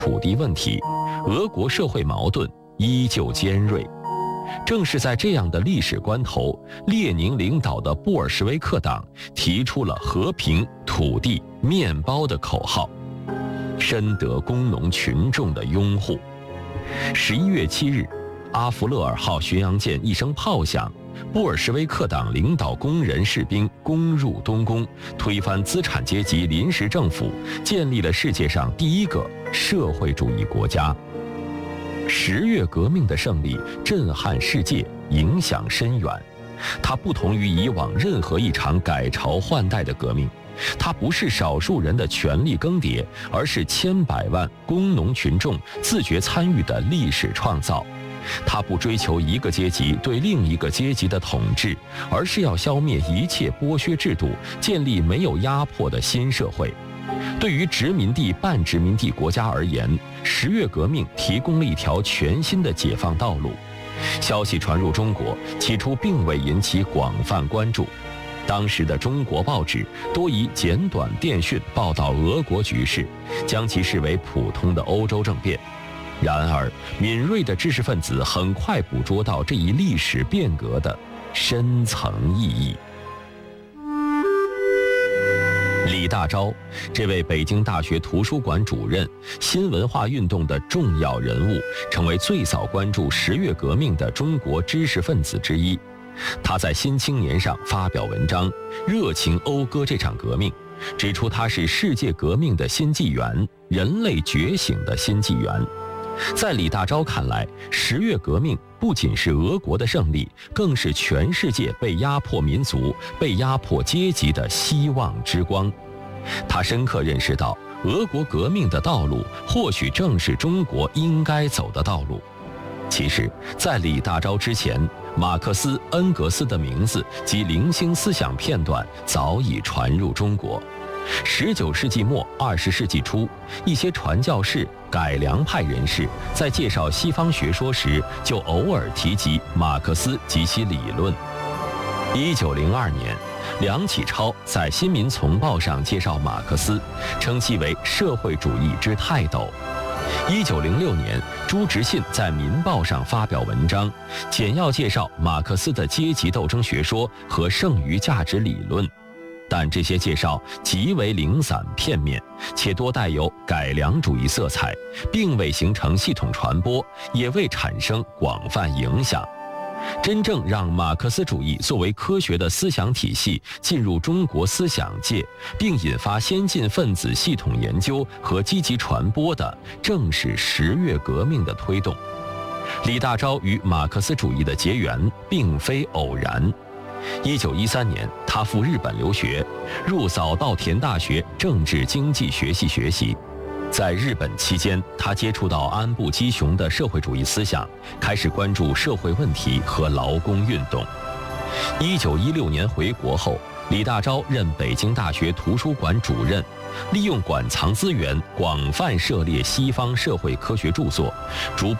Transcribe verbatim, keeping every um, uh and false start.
土地问题，俄国社会矛盾依旧尖锐。正是在这样的历史关头，列宁领导的布尔什维克党提出了和平、土地、面包的口号，深得工农群众的拥护。十一月七日，阿弗勒尔号巡洋舰一声炮响，布尔什维克党领导工人士兵攻入东宫，推翻资产阶级临时政府，建立了世界上第一个社会主义国家。十月革命的胜利震撼世界，影响深远。它不同于以往任何一场改朝换代的革命，它不是少数人的权力更迭，而是千百万工农群众自觉参与的历史创造。它不追求一个阶级对另一个阶级的统治，而是要消灭一切剥削制度，建立没有压迫的新社会。对于殖民地半殖民地国家而言，十月革命提供了一条全新的解放道路。消息传入中国，起初并未引起广泛关注。当时的中国报纸多以简短电讯报道俄国局势，将其视为普通的欧洲政变。然而，敏锐的知识分子很快捕捉到这一历史变革的深层意义。李大钊，这位北京大学图书馆主任、新文化运动的重要人物，成为最早关注十月革命的中国知识分子之一。他在《新青年》上发表文章，热情讴歌这场革命，指出它是世界革命的新纪元，人类觉醒的新纪元。在李大钊看来，十月革命不仅是俄国的胜利，更是全世界被压迫民族、被压迫阶级的希望之光。他深刻认识到，俄国革命的道路或许正是中国应该走的道路。其实，在李大钊之前，马克思、恩格斯的名字及零星思想片段早已传入中国。十九世纪末二十世纪初，一些传教士、改良派人士在介绍西方学说时，就偶尔提及马克思及其理论。一九零二年，梁启超在《新民丛报》上介绍马克思，称其为社会主义之泰斗。一九零六年，朱执信在《民报》上发表文章，简要介绍马克思的阶级斗争学说和剩余价值理论。但这些介绍极为零散片面，且多带有改良主义色彩，并未形成系统传播，也未产生广泛影响。真正让马克思主义作为科学的思想体系进入中国思想界，并引发先进分子系统研究和积极传播的，正是十月革命的推动。李大钊与马克思主义的结缘并非偶然。一九一三年，他赴日本留学，入早稻田大学政治经济学系学习。在日本期间，他接触到安部基雄的社会主义思想，开始关注社会问题和劳工运动。一九一六年回国后，李大钊任北京大学图书馆主任，利用馆藏资源，广泛涉猎西方社会科学著作，逐步